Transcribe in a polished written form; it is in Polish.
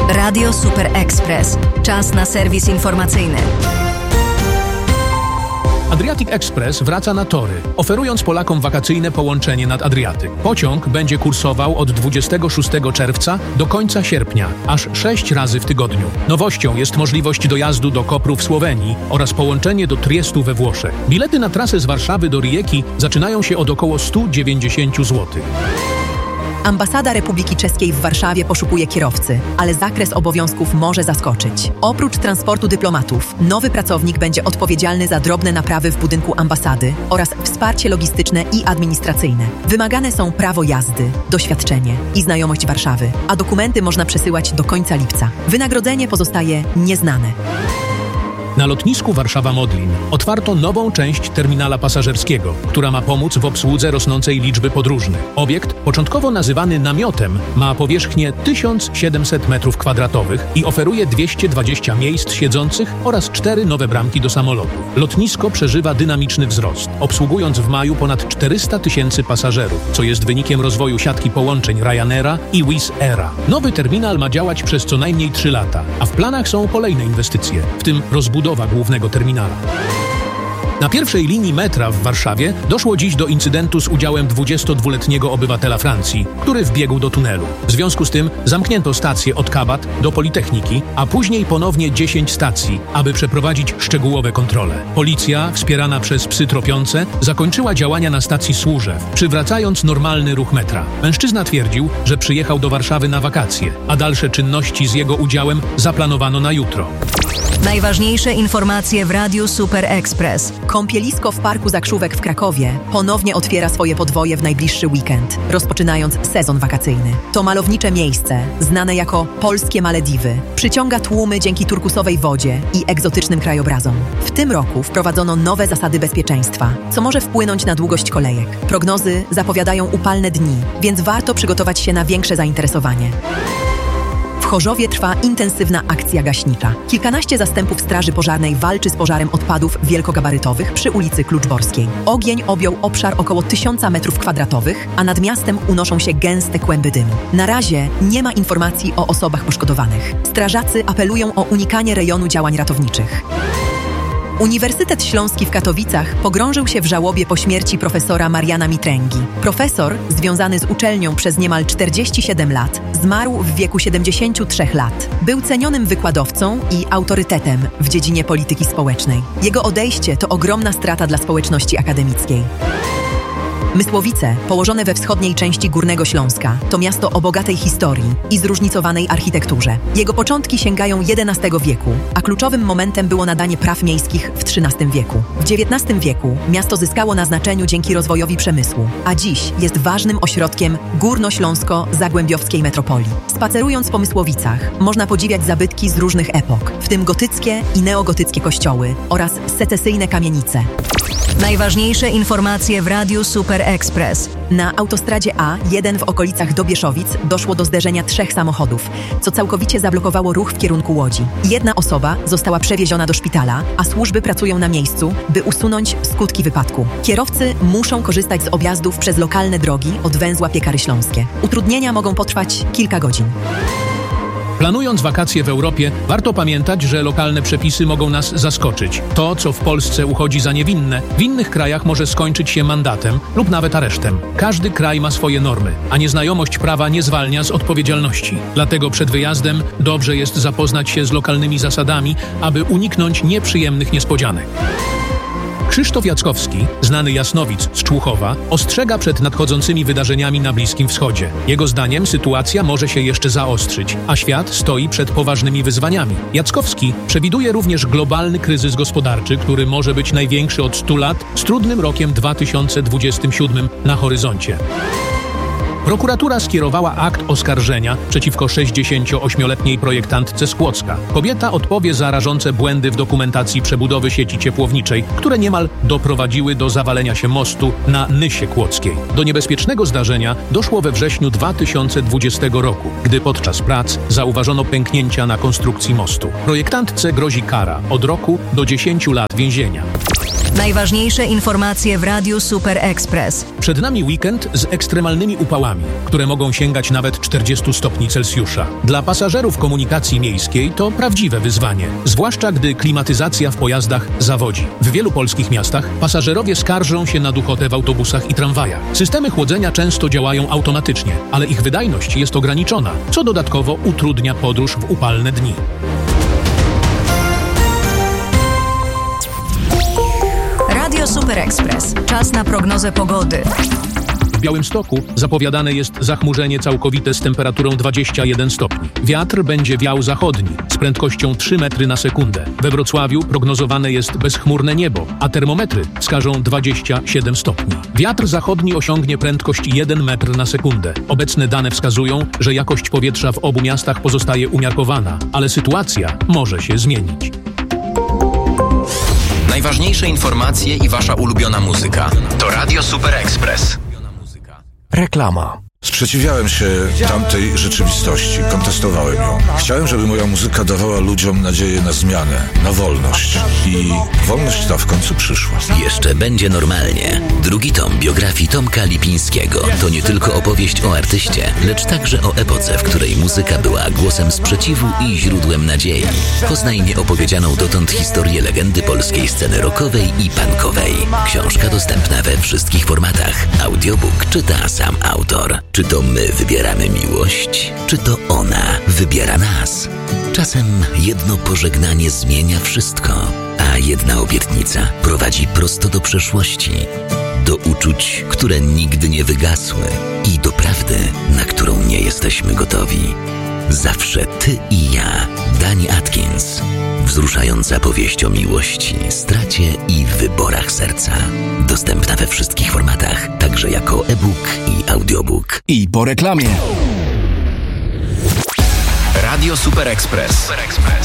Radio Super Express. Czas na serwis informacyjny. Adriatic Express wraca na tory, oferując Polakom wakacyjne połączenie nad Adriatyk. Pociąg będzie kursował od 26 czerwca do końca sierpnia, aż 6 razy w tygodniu. Nowością jest możliwość dojazdu do Kopru w Słowenii oraz połączenie do Triestu we Włoszech. Bilety na trasę z Warszawy do Rijeki zaczynają się od około 190 zł. Ambasada Republiki Czeskiej w Warszawie poszukuje kierowcy, ale zakres obowiązków może zaskoczyć. Oprócz transportu dyplomatów, nowy pracownik będzie odpowiedzialny za drobne naprawy w budynku ambasady oraz wsparcie logistyczne i administracyjne. Wymagane są prawo jazdy, doświadczenie i znajomość Warszawy, a dokumenty można przesyłać do końca lipca. Wynagrodzenie pozostaje nieznane. Na lotnisku Warszawa-Modlin otwarto nową część terminala pasażerskiego, która ma pomóc w obsłudze rosnącej liczby podróżnych. Obiekt, początkowo nazywany namiotem, ma powierzchnię 1700 m2 i oferuje 220 miejsc siedzących oraz 4 nowe bramki do samolotów. Lotnisko przeżywa dynamiczny wzrost, obsługując w maju ponad 400 000 pasażerów, co jest wynikiem rozwoju siatki połączeń Ryanaira i Wizz Aira. Nowy terminal ma działać przez co najmniej 3 lata, a w planach są kolejne inwestycje, w tym rozbudowa głównego terminala. Na pierwszej linii metra w Warszawie doszło dziś do incydentu z udziałem 22-letniego obywatela Francji, który wbiegł do tunelu. W związku z tym zamknięto stację od Kabat do Politechniki, a później ponownie 10 stacji, aby przeprowadzić szczegółowe kontrole. Policja, wspierana przez psy tropiące, zakończyła działania na stacji Służew, przywracając normalny ruch metra. Mężczyzna twierdził, że przyjechał do Warszawy na wakacje, a dalsze czynności z jego udziałem zaplanowano na jutro. Najważniejsze informacje w Radiu Super Express. Kąpielisko w Parku Zakrzówek w Krakowie ponownie otwiera swoje podwoje w najbliższy weekend, rozpoczynając sezon wakacyjny. To malownicze miejsce, znane jako Polskie Malediwy, przyciąga tłumy dzięki turkusowej wodzie i egzotycznym krajobrazom. W tym roku wprowadzono nowe zasady bezpieczeństwa, co może wpłynąć na długość kolejek. Prognozy zapowiadają upalne dni, więc warto przygotować się na większe zainteresowanie. W Chorzowie trwa intensywna akcja gaśnicza. Kilkanaście zastępów straży pożarnej walczy z pożarem odpadów wielkogabarytowych przy ulicy Kluczborskiej. Ogień objął obszar około 1000 m2, a nad miastem unoszą się gęste kłęby dymu. Na razie nie ma informacji o osobach poszkodowanych. Strażacy apelują o unikanie rejonu działań ratowniczych. Uniwersytet Śląski w Katowicach pogrążył się w żałobie po śmierci profesora Mariana Mitręgi. Profesor, związany z uczelnią przez niemal 47 lat, zmarł w wieku 73 lat. Był cenionym wykładowcą i autorytetem w dziedzinie polityki społecznej. Jego odejście to ogromna strata dla społeczności akademickiej. Mysłowice, położone we wschodniej części Górnego Śląska, to miasto o bogatej historii i zróżnicowanej architekturze. Jego początki sięgają XI wieku, a kluczowym momentem było nadanie praw miejskich w XIII wieku. W XIX wieku miasto zyskało na znaczeniu dzięki rozwojowi przemysłu, a dziś jest ważnym ośrodkiem górnośląsko-zagłębiowskiej metropolii. Spacerując po Mysłowicach, można podziwiać zabytki z różnych epok, w tym gotyckie i neogotyckie kościoły oraz secesyjne kamienice. Najważniejsze informacje w Radiu Super Express. Na autostradzie A1 w okolicach Dobieszowic doszło do zderzenia 3 samochodów, co całkowicie zablokowało ruch w kierunku Łodzi. 1 osoba została przewieziona do szpitala, a służby pracują na miejscu, by usunąć skutki wypadku. Kierowcy muszą korzystać z objazdów przez lokalne drogi od węzła Piekary Śląskie. Utrudnienia mogą potrwać kilka godzin. Planując wakacje w Europie, warto pamiętać, że lokalne przepisy mogą nas zaskoczyć. To, co w Polsce uchodzi za niewinne, w innych krajach może skończyć się mandatem lub nawet aresztem. Każdy kraj ma swoje normy, a nieznajomość prawa nie zwalnia z odpowiedzialności. Dlatego przed wyjazdem dobrze jest zapoznać się z lokalnymi zasadami, aby uniknąć nieprzyjemnych niespodzianek. Krzysztof Jackowski, znany jasnowic z Człuchowa, ostrzega przed nadchodzącymi wydarzeniami na Bliskim Wschodzie. Jego zdaniem sytuacja może się jeszcze zaostrzyć, a świat stoi przed poważnymi wyzwaniami. Jackowski przewiduje również globalny kryzys gospodarczy, który może być największy od 100 lat, z trudnym rokiem 2027 na horyzoncie. Prokuratura skierowała akt oskarżenia przeciwko 68-letniej projektantce z Kłodzka. Kobieta odpowie za rażące błędy w dokumentacji przebudowy sieci ciepłowniczej, które niemal doprowadziły do zawalenia się mostu na Nysie Kłodzkiej. Do niebezpiecznego zdarzenia doszło we wrześniu 2020 roku, gdy podczas prac zauważono pęknięcia na konstrukcji mostu. Projektantce grozi kara od roku do 10 lat więzienia. Najważniejsze informacje w Radiu Super Express. Przed nami weekend z ekstremalnymi upałami, które mogą sięgać nawet 40 stopni Celsjusza. Dla pasażerów komunikacji miejskiej to prawdziwe wyzwanie, zwłaszcza gdy klimatyzacja w pojazdach zawodzi. W wielu polskich miastach pasażerowie skarżą się na duchotę w autobusach i tramwajach. Systemy chłodzenia często działają automatycznie, ale ich wydajność jest ograniczona, co dodatkowo utrudnia podróż w upalne dni. Radio Super Express. Czas na prognozę pogody. W Białymstoku zapowiadane jest zachmurzenie całkowite z temperaturą 21 stopni. Wiatr będzie wiał zachodni z prędkością 3 metry na sekundę. We Wrocławiu prognozowane jest bezchmurne niebo, a termometry wskażą 27 stopni. Wiatr zachodni osiągnie prędkość 1 metr na sekundę. Obecne dane wskazują, że jakość powietrza w obu miastach pozostaje umiarkowana, ale sytuacja może się zmienić. Najważniejsze informacje i wasza ulubiona muzyka to Radio Super Express. Reklama. Sprzeciwiałem się tamtej rzeczywistości, kontestowałem ją. Chciałem, żeby moja muzyka dawała ludziom nadzieję na zmianę, na wolność. I wolność ta w końcu przyszła. Jeszcze będzie normalnie. Drugi tom biografii Tomka Lipińskiego to nie tylko opowieść o artyście, lecz także o epoce, w której muzyka była głosem sprzeciwu i źródłem nadziei. Poznaj nieopowiedzianą dotąd historię legendy polskiej sceny rockowej i punkowej. Książka dostępna we wszystkich formatach. Audiobook czyta sam autor. Czy to my wybieramy miłość, czy to ona wybiera nas? Czasem jedno pożegnanie zmienia wszystko, a jedna obietnica prowadzi prosto do przeszłości, do uczuć, które nigdy nie wygasły i do prawdy, na którą nie jesteśmy gotowi. Zawsze ty i ja. Dani Atkins. Wzruszająca powieść o miłości, stracie i wyborach serca. Dostępna we wszystkich formatach, także jako e-book i audiobook. I po reklamie. Radio Super Express.